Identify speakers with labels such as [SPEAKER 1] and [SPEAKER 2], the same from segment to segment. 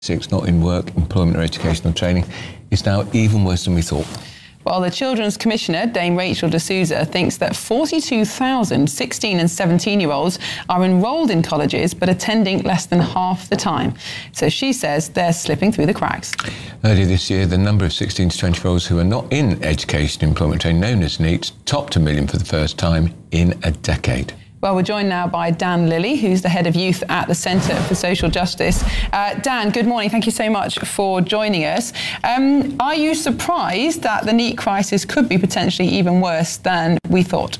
[SPEAKER 1] not in work, employment or educational training is now even worse than we thought.
[SPEAKER 2] Well, the Children's Commissioner, Dame Rachel de Souza, thinks that 42,000 16 and 17-year-olds are enrolled in colleges but attending less than half the time. So she says they're slipping through the cracks.
[SPEAKER 1] Earlier this year, the number of 16 to 20-year-olds who are not in education, employment training, known as NEET, topped 1 million for the first time in a decade.
[SPEAKER 2] Well, we're joined now by Dan Lilly, who's the head of youth at the Centre for Social Justice. Dan, good morning. Thank you so much for joining us. Are you surprised that the NEET crisis could be potentially even worse than we thought?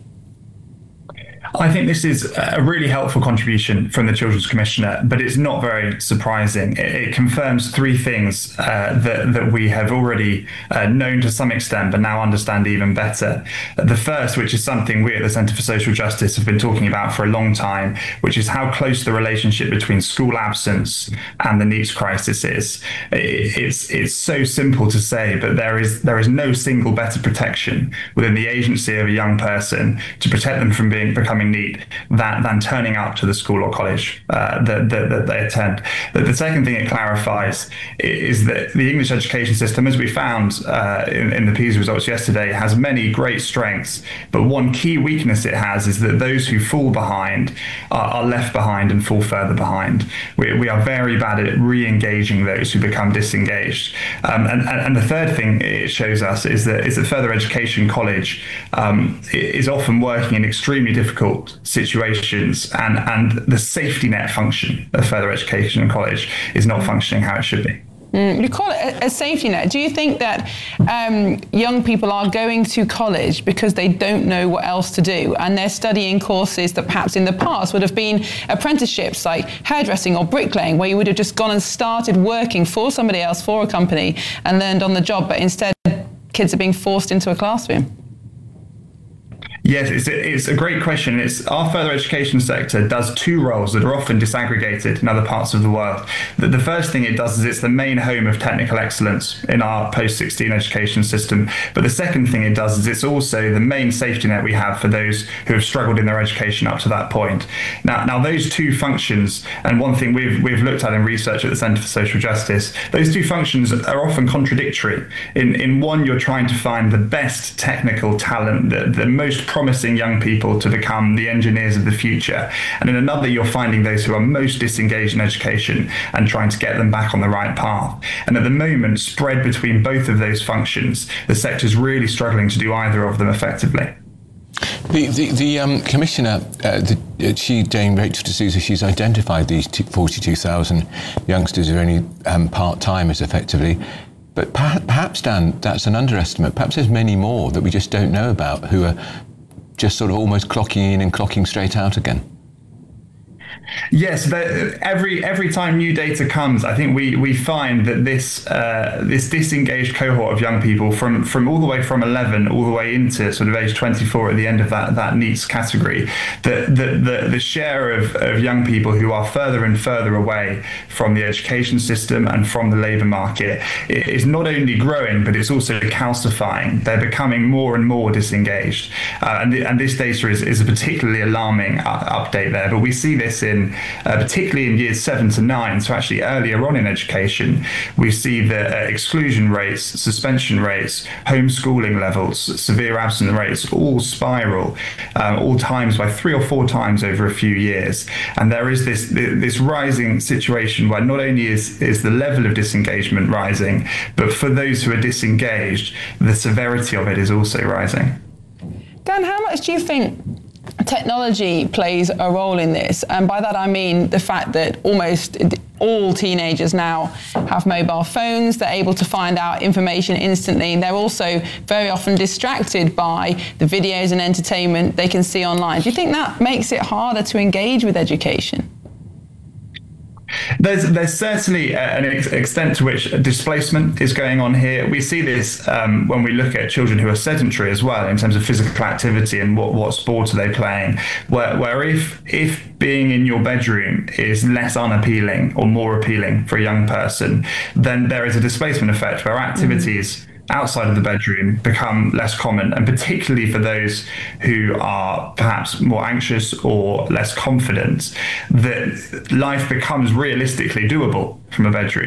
[SPEAKER 3] I think this is a really helpful contribution from the Children's Commissioner, but it's not very surprising. It confirms three things that we have already known to some extent, but now understand even better. The first, which is something we at the Centre for Social Justice have been talking about for a long time, which is how close the relationship between school absence and the NEET crisis is. It's so simple to say, but there is no single better protection within the agency of a young person to protect them from becoming NEET than turning up to the school or college that they attend. The second thing it clarifies is that the English education system, as we found in the PISA results yesterday, has many great strengths, but one key weakness it has is that those who fall behind are left behind and fall further behind. We are very bad at re-engaging those who become disengaged. And the third thing it shows us is that further education college is often working in extremely difficult situations, and the safety net function of further education and college is not functioning how it should be.
[SPEAKER 2] You call it a safety net. Do you think that young people are going to college because they don't know what else to do, and they're studying courses that perhaps in the past would have been apprenticeships like hairdressing or bricklaying, where you would have just gone and started working for somebody else, for a company, and learned on the job, but instead kids are being forced into a classroom?
[SPEAKER 3] Yes, it's a great question. Our further education sector does two roles that are often disaggregated in other parts of the world. The first thing it does is it's the main home of technical excellence in our post-16 education system. But the second thing it does is it's also the main safety net we have for those who have struggled in their education up to that point. Now those two functions, and one thing we've looked at in research at the Centre for Social Justice, those two functions are often contradictory. In one, you're trying to find the best technical talent, the most promising young people to become the engineers of the future. And in another, you're finding those who are most disengaged in education and trying to get them back on the right path. And at the moment, spread between both of those functions, the sector's really struggling to do either of them effectively.
[SPEAKER 1] The Commissioner, Dame Rachel de Souza, she's identified these 42,000 youngsters who are only part-timers effectively. But perhaps, Dan, that's an underestimate. Perhaps there's many more that we just don't know about who are just sort of almost clocking in and clocking straight out again.
[SPEAKER 3] Yes, every time new data comes, I think we find that this disengaged cohort of young people from all the way from 11 all the way into sort of age 24 at the end of that NEETs category, the share of young people who are further and further away from the education system and from the labour market is not only growing, but it's also calcifying. They're becoming more and more disengaged, and this data is a particularly alarming update there. But we see this particularly in years 7 to 9, so actually earlier on in education, we see that exclusion rates, suspension rates, homeschooling levels, severe absence rates all spiral, all times by 3 or 4 times over a few years. And there is this rising situation where not only is the level of disengagement rising, but for those who are disengaged, the severity of it is also rising.
[SPEAKER 2] Dan, how much do you think technology plays a role in this? And by that I mean the fact that almost all teenagers now have mobile phones. They're able to find out information instantly, and they're also very often distracted by the videos and entertainment they can see online. Do you think that makes it harder to engage with education?
[SPEAKER 3] There's certainly an extent to which displacement is going on here. We see this when we look at children who are sedentary as well, in terms of physical activity and what sports are they playing, where if being in your bedroom is less unappealing or more appealing for a young person, then there is a displacement effect where activities outside of the bedroom become less common, and particularly for those who are perhaps more anxious or less confident, that life becomes realistically doable from a bedroom.